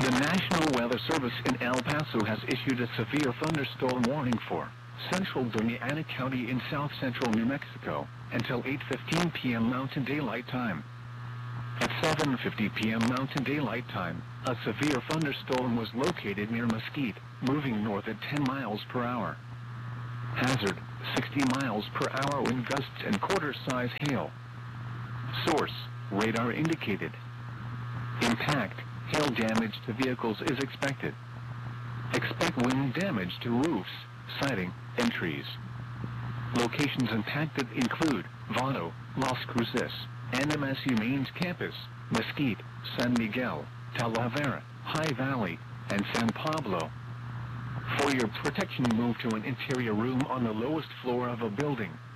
The National Weather Service in El Paso has issued a severe thunderstorm warning for central Doña County in south-central New Mexico until 8:15 p.m. Mountain Daylight Time. At 7:50 p.m. Mountain Daylight Time, a severe thunderstorm was located near Mesquite, moving north at 10 miles per hour. Hazard, 60 miles per hour wind gusts and quarter-size hail. Source, radar indicated. Impact, hail damage to vehicles is expected. Expect wind damage to roofs, siding, and trees. Locations impacted include Vado, Las Cruces, NMSU Main's campus, Mesquite, San Miguel, Talavera, High Valley, and San Pablo. For your protection, move to an interior room on the lowest floor of a building.